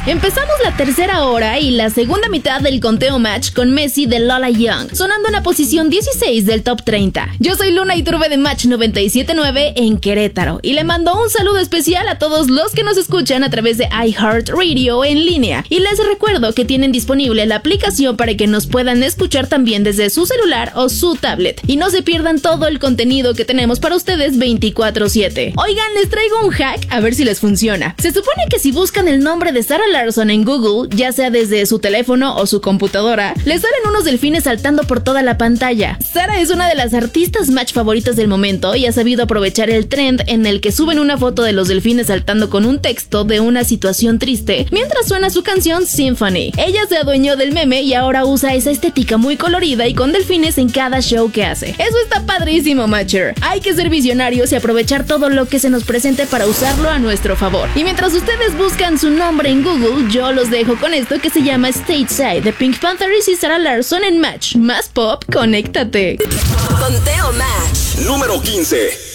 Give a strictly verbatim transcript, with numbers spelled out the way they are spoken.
Empezamos la tercera hora y la segunda mitad del conteo Match con Messi de Lola Young, sonando en la posición dieciséis del top treinta. Yo soy Luna Iturbe de Match noventa y siete punto nueve en Querétaro y le mando un saludo especial a todos los que nos escuchan a través de iHeartRadio en línea. Y les recuerdo que tienen disponible la aplicación para que nos puedan escuchar también desde su celular o su tablet. Y no se pierdan todo el contenido que tenemos para ustedes veinticuatro siete. Oigan, les traigo un hack a ver si les funciona. Se supone que si buscan el nombre de Sarah Larsson en Google, ya sea desde su teléfono o su computadora, les salen unos delfines saltando por toda la pantalla. Sarah es una de las artistas Match favoritas del momento y ha sabido aprovechar el trend en el que suben una foto de los delfines saltando con un texto de una situación triste mientras suena su canción Symphony. Ella se adueñó del meme y ahora usa esa estética muy colorida y con delfines en cada show que hace. Eso está padrísimo, Matcher. Hay que ser visionarios y aprovechar todo lo que se nos presente para usarlo a nuestro favor. Y mientras ustedes buscan su nombre en Google, yo los dejo con esto que se llama Stateside de Pink Panthers y Sarah Larsson en Match. Más pop, conéctate. Conteo Match número quince.